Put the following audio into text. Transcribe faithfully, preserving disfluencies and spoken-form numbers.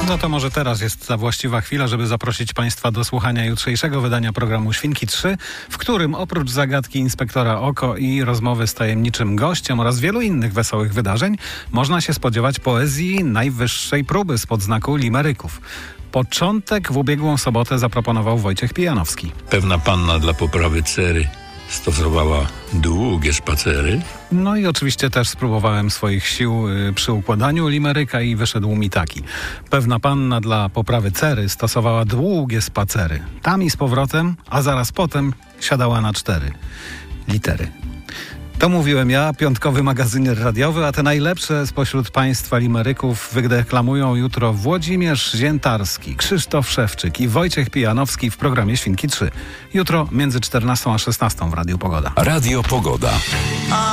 No to może teraz jest ta właściwa chwila, żeby zaprosić Państwa do słuchania jutrzejszego wydania programu Świnki trzy, w którym oprócz zagadki inspektora Oko i rozmowy z tajemniczym gościem oraz wielu innych wesołych wydarzeń można się spodziewać poezji najwyższej próby spod znaku limeryków. Początek w ubiegłą sobotę zaproponował Wojciech Pijanowski. Pewna panna dla poprawy cery stosowała długie spacery. No i oczywiście też spróbowałem swoich sił y, przy układaniu limeryka i wyszedł mi taki. Pewna panna dla poprawy cery stosowała długie spacery. Tam i z powrotem, a zaraz potem siadała na cztery litery. To mówiłem ja, piątkowy magazyner radiowy, a te najlepsze spośród Państwa limeryków wydeklamują jutro Włodzimierz Ziętarski, Krzysztof Szewczyk i Wojciech Pijanowski w programie Świnki trzy. Jutro między czternastą a szesnastą w Radiu Pogoda. Radio Pogoda.